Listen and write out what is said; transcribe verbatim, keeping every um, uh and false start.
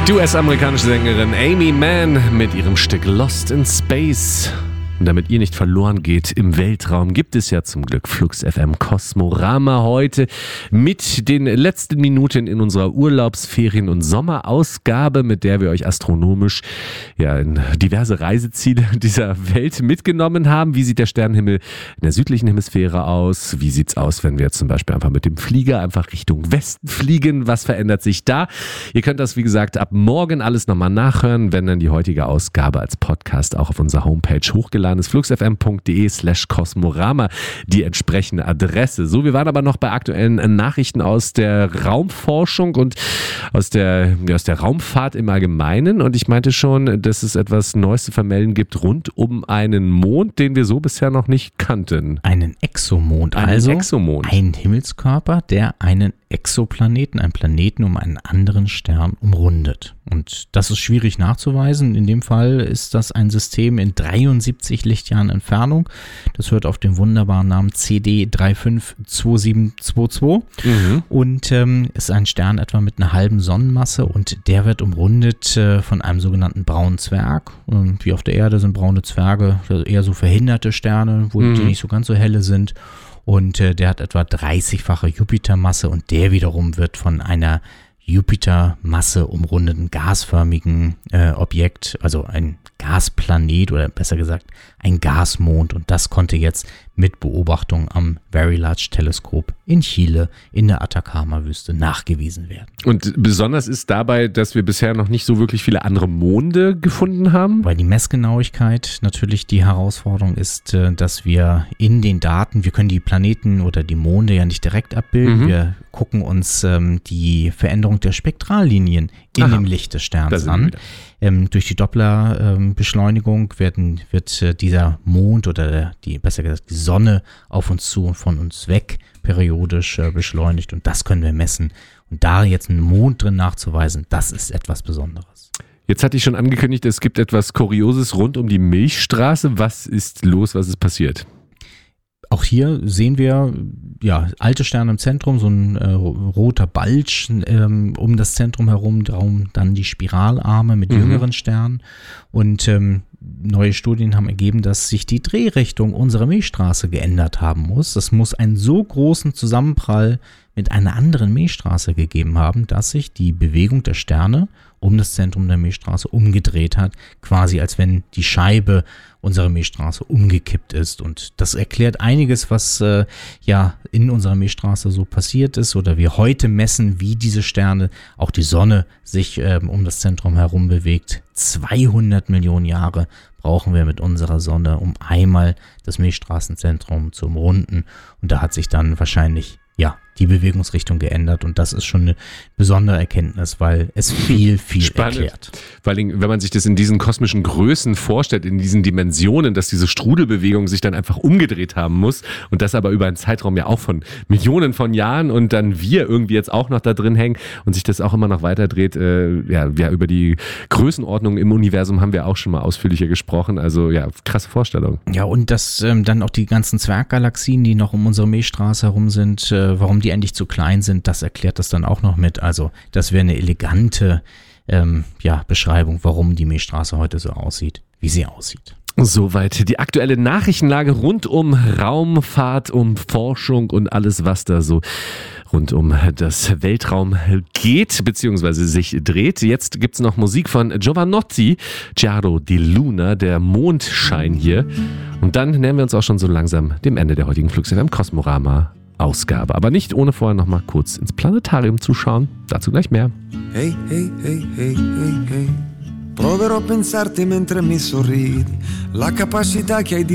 Die U S-amerikanische Sängerin Aimee Mann mit ihrem Stück Lost in Space. Und damit ihr nicht verloren geht im Weltraum, gibt es ja zum Glück Flux F M Kosmorama heute mit den letzten Minuten in unserer Urlaubsferien- und Sommerausgabe, mit der wir euch astronomisch ja in diverse Reiseziele dieser Welt mitgenommen haben. Wie sieht der Sternenhimmel in der südlichen Hemisphäre aus? Wie sieht's aus, wenn wir jetzt zum Beispiel einfach mit dem Flieger einfach Richtung Westen fliegen? Was verändert sich da? Ihr könnt das, wie gesagt, ab morgen alles nochmal nachhören, wenn dann die heutige Ausgabe als Podcast auch auf unserer Homepage hochgeladen ist, fluxfm.de slash Kosmorama, die entsprechende Adresse. So, wir waren aber noch bei aktuellen Nachrichten aus der Raumforschung und aus der, ja, aus der Raumfahrt im Allgemeinen. Und ich meinte schon, dass es etwas Neues zu vermelden gibt rund um einen Mond, den wir so bisher noch nicht kannten. Einen Exomond, einen also Exomond. Ein Himmelskörper, der einen Exoplaneten, einen Planeten um einen anderen Stern umrundet. Und das ist schwierig nachzuweisen. In dem Fall ist das ein System in dreiundsiebzig Lichtjahren Entfernung. Das hört auf den wunderbaren Namen C D drei fünf zwei sieben zwei zwei Mhm. und ähm, ist ein Stern etwa mit einer halben Sonnenmasse und der wird umrundet äh, von einem sogenannten braunen Zwerg. Und wie auf der Erde sind braune Zwerge also eher so verhinderte Sterne, wo Mhm. die nicht so ganz so helle sind. Und äh, der hat etwa dreißigfache Jupitermasse und der wiederum wird von einer Jupitermasse umrundeten gasförmigen äh, Objekt, also ein Gasplanet oder besser gesagt ein Gasmond, und das konnte jetzt mit Beobachtung am Very Large Telescope in Chile in der Atacama-Wüste nachgewiesen werden. Und besonders ist dabei, dass wir bisher noch nicht so wirklich viele andere Monde gefunden haben. Weil die Messgenauigkeit natürlich die Herausforderung ist, äh, dass wir in den Daten, wir können die Planeten oder die Monde ja nicht direkt abbilden, Mhm. wir gucken uns ähm, die Veränderung der Spektrallinien in Aha. dem Licht des Da Sterns sind wir an. wieder. Ähm, durch die Dopplerbeschleunigung werden, wird äh, dieser Mond oder der, die, besser gesagt die Sonne auf uns zu und von uns weg periodisch äh, beschleunigt, und das können wir messen. Und da jetzt einen Mond drin nachzuweisen, das ist etwas Besonderes. Jetzt hatte ich schon angekündigt, es gibt etwas Kurioses rund um die Milchstraße. Was ist los? Was ist passiert? Auch hier sehen wir ja alte Sterne im Zentrum, so ein äh, roter Balch ähm, um das Zentrum herum, darum dann die Spiralarme mit Mhm. jüngeren Sternen. Und ähm, neue Studien haben ergeben, dass sich die Drehrichtung unserer Milchstraße geändert haben muss. Es muss einen so großen Zusammenprall mit einer anderen Milchstraße gegeben haben, dass sich die Bewegung der Sterne um das Zentrum der Milchstraße umgedreht hat, quasi als wenn die Scheibe unserer Milchstraße umgekippt ist. Und das erklärt einiges, was äh, ja in unserer Milchstraße so passiert ist, oder wir heute messen, wie diese Sterne, auch die Sonne, sich ähm, um das Zentrum herum bewegt. zweihundert Millionen Jahre brauchen wir mit unserer Sonne, um einmal das Milchstraßenzentrum zu umrunden. Und da hat sich dann wahrscheinlich ja die Bewegungsrichtung geändert, und das ist schon eine besondere Erkenntnis, weil es viel, viel Spannend. erklärt. Vor allem, wenn man sich das in diesen kosmischen Größen vorstellt, in diesen Dimensionen, dass diese Strudelbewegung sich dann einfach umgedreht haben muss, und das aber über einen Zeitraum ja auch von Millionen von Jahren, und dann wir irgendwie jetzt auch noch da drin hängen und sich das auch immer noch weiter dreht. Äh, ja, ja, über die Größenordnung im Universum haben wir auch schon mal ausführlicher gesprochen. Also ja, krasse Vorstellung. Ja, und dass ähm, dann auch die ganzen Zwerggalaxien, die noch um unsere Milchstraße herum sind, äh, warum die endlich zu klein sind, das erklärt das dann auch noch mit. Also das wäre eine elegante ähm, ja, Beschreibung, warum die Milchstraße heute so aussieht, wie sie aussieht. Soweit die aktuelle Nachrichtenlage rund um Raumfahrt, um Forschung und alles, was da so rund um das Weltraum geht, beziehungsweise sich dreht. Jetzt gibt's noch Musik von Giovanotti, Chiaro di Luna, der Mondschein hier. Und dann nähern wir uns auch schon so langsam dem Ende der heutigen Flux F M Kosmorama Ausgabe. Aber nicht ohne vorher noch mal kurz ins Planetarium zu schauen. Dazu gleich mehr. Hey, hey, hey, hey, hey, hey. Proverò a pensarti mentre mi sorridi, la capacità che hai di